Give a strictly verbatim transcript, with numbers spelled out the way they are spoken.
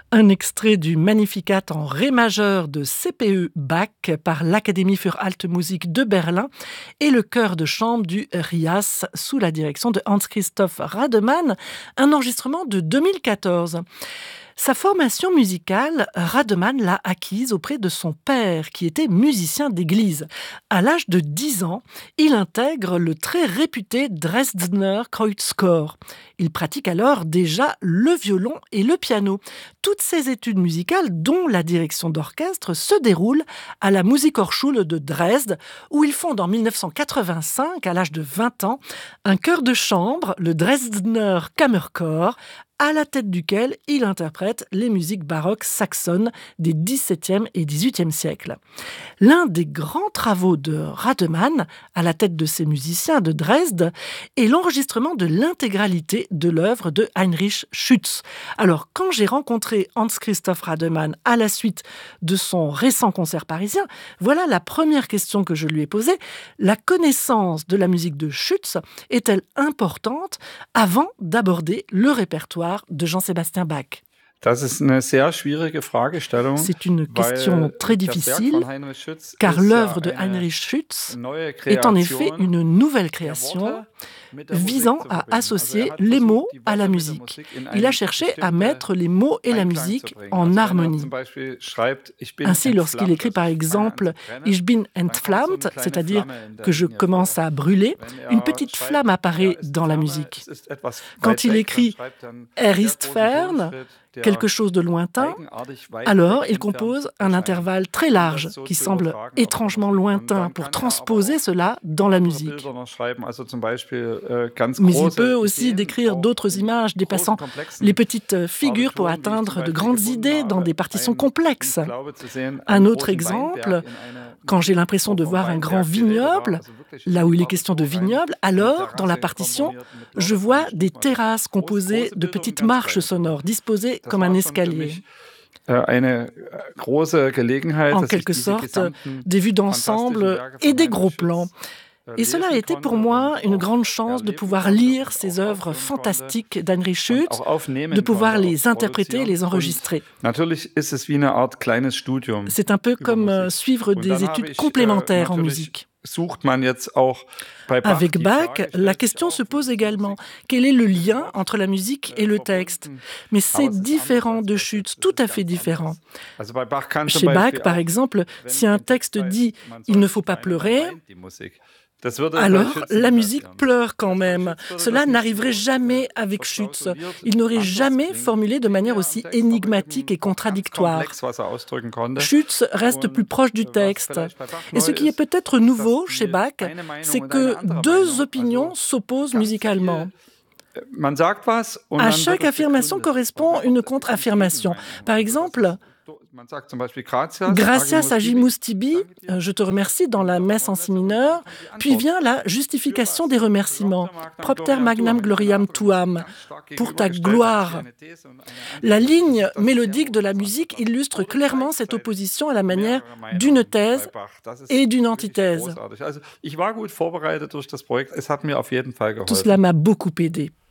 Un extrait du Magnificat en ré majeur de C P E Bach par l'Académie für Alte Musik de Berlin et le chœur de chambre du Rias sous la direction de Hans-Christoph Rademann, un enregistrement de deux mille quatorze. Sa formation musicale, Rademann l'a acquise auprès de son père, qui était musicien d'église. À l'âge de dix ans, il intègre le très réputé Dresdner Kreuzchor. Il pratique alors déjà le violon et le piano. Toutes ses études musicales, dont la direction d'orchestre, se déroulent à la Musikhochschule de Dresde, où il fonde en dix-neuf cent quatre-vingt-cinq, à l'âge de vingt ans, un chœur de chambre, le Dresdner Kammerchor, à la tête duquel il interprète les musiques baroques saxonnes des dix-septième et dix-huitième siècles. L'un des grands travaux de Rademann, à la tête de ces musiciens de Dresde, est l'enregistrement de l'intégralité de l'œuvre de Heinrich Schütz. Alors, quand j'ai rencontré Hans-Christoph Rademann à la suite de son récent concert parisien, voilà la première question que je lui ai posée. La connaissance de la musique de Schütz est-elle importante avant d'aborder le répertoire de Jean-Sébastien Bach? C'est une question très difficile, car l'œuvre de Heinrich Schütz est en effet une nouvelle création visant à associer les mots à la musique. Il a cherché à mettre les mots et la musique en harmonie. Ainsi, lorsqu'il écrit par exemple « Ich bin entflammt », c'est-à-dire que je commence à brûler, une petite flamme apparaît dans la musique. Quand il écrit « Er ist fern », quelque chose de lointain, alors il compose un intervalle très large qui semble étrangement lointain pour transposer cela dans la musique. Mais il peut aussi décrire d'autres images dépassant les petites figures pour atteindre de grandes idées dans des partitions complexes. Un autre exemple, quand j'ai l'impression de voir un grand vignoble, là où il est question de vignoble, alors, dans la partition, je vois des terrasses composées de petites marches sonores disposées comme un escalier. En quelque sorte, des vues d'ensemble et des gros plans. Et cela a été pour moi une grande chance de pouvoir lire ces œuvres fantastiques d'Heinrich Schütz, de pouvoir les interpréter et les enregistrer. C'est un peu comme suivre des études complémentaires en musique. Avec Bach, la question se pose également. Quel est le lien entre la musique et le texte? Mais c'est différent de Schütz, tout à fait différent. Chez Bach, par exemple, si un texte dit « il ne faut pas pleurer », alors la musique pleure quand même. Cela n'arriverait jamais avec Schütz. Il n'aurait jamais formulé de manière aussi énigmatique et contradictoire. Schütz reste plus proche du texte. Et ce qui est peut-être nouveau chez Bach, c'est que deux opinions s'opposent musicalement. À chaque affirmation correspond une contre-affirmation. Par exemple, Gratias agimus tibi, je te remercie dans la messe en si mineur, puis vient la justification des remerciements, propter magnam gloriam tuam, pour ta gloire. La ligne mélodique de la musique illustre clairement cette opposition à la manière d'une thèse et d'une antithèse. Tout cela m'a beaucoup aidé.